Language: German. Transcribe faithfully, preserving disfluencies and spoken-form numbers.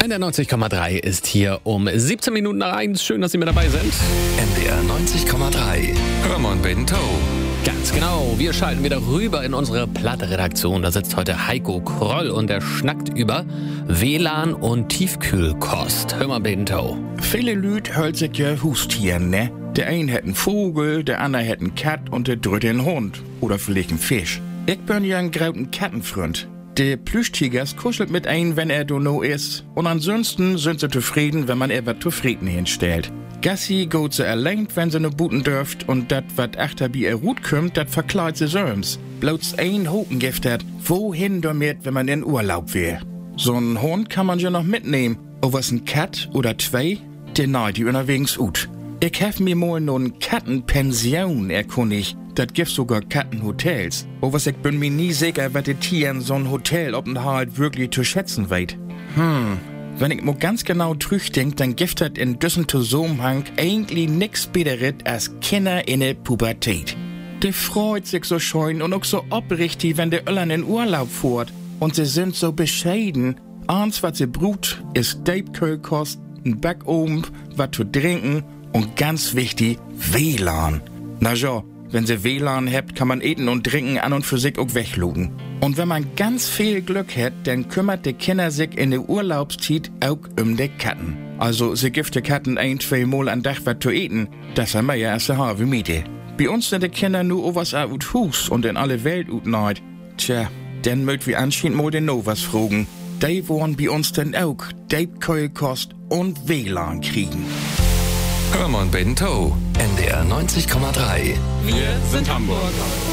N D R neunzig Komma drei ist hier um siebzehn Minuten nach eins. Schön, dass Sie mit dabei sind. N D R neunzig Komma drei. Hörmann Bento. Ganz genau. Wir schalten wieder rüber in unsere Platte-Redaktion. Da sitzt heute Heiko Kroll und der schnackt über W L A N und Tiefkühlkost. Hör mal, Bento. Viele Lüd hölt sich ja Hustieren, ne? Der ein hat einen Vogel, der andere hat einen Kat und der dritte einen Hund. Oder vielleicht einen Fisch. Ich bin ja ein grauten Kattenfreund. Der Plüschtigers kuschelt mit ein, wenn er dono ist. Und ansonsten sind sie zufrieden, wenn man etwas zufrieden hinstellt. Gassi geht sie allein, wenn sie ne buten dürft. Und dat, wat achter bi er Rut kümmt, dat verkleidet sie söms. Bloß ein Hopen giftet, wohin damit, wenn man in Urlaub wär. So'n Hund kann man ja noch mitnehmen. O was ein Kat oder zwei, den neid die unterwegs ut. Ich hef mir mal nun Kattenpension erkundigt. Dat gibt sogar Kattenhotels. O was ich bin mir nie sicher, wat die Tieren so'n Hotel ob und halt wirklich zu schätzen weit. Hm, wenn ich mo ganz genau trüchdenk, dann gibt dat in düssen Zusammenhang eigentlich nix Besseres als Kinder in der Pubertät. Die freut sich so schön und auch so oprichtig, wenn der Öllern in Urlaub fährt. Und sie sind so bescheiden. Eins, was sie brut, ist Deibkühlkost, ein Backofen, was zu trinken und ganz wichtig, W L A N. Na ja, wenn sie W L A N habt, kann man eten und trinken an und für sich auch weglugen. Und wenn man ganz viel Glück hat, dann kümmert die Kinder sich in der Urlaubszeit auch um die Katten. Also sie gibt die Katten ein, zwei Mal am Tag was zu eten. Das haben wir ja erst eine Miete. Bei uns sind die Kinder nur was aus Hus und in alle Welt ut neid. Tja, dann mögt wir anscheinend mal den noch was fragen. Die wollen bei uns dann auch Deibkühlkost und W L A N kriegen. Hörmann Bento. N D R neunzig Komma drei. Wir sind Hamburg.